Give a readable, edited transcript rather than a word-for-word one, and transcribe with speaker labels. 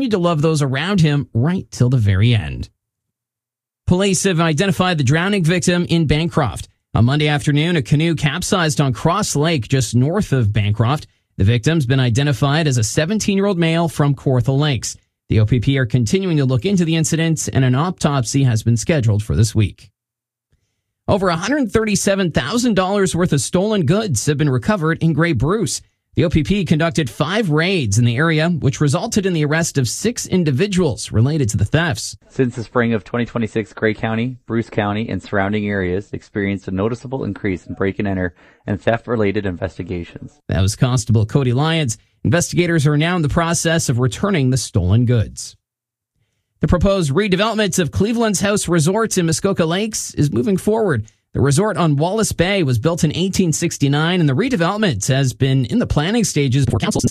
Speaker 1: to love those around him right till the very end. Police have identified the drowning victim in Bancroft. On Monday afternoon, a canoe capsized on Cross Lake just north of Bancroft. The victim's been identified as a 17-year-old male from Kawartha Lakes. The OPP are continuing to look into the incident, and an autopsy has been scheduled for this week. Over $137,000 worth of stolen goods have been recovered in Grey Bruce. The OPP conducted 5 raids in the area, which resulted in the arrest of 6 individuals related to the thefts.
Speaker 2: Since the spring of 2026, Grey County, Bruce County, and surrounding areas experienced a noticeable increase in break-and-enter and theft-related investigations.
Speaker 1: That was Constable Cody Lyons. Investigators are now in the process of returning the stolen goods. The proposed redevelopment of Cleveland's House Resort in Muskoka Lakes is moving forward. The resort on Wallace Bay was built in 1869, and the redevelopment has been in the planning stages for council since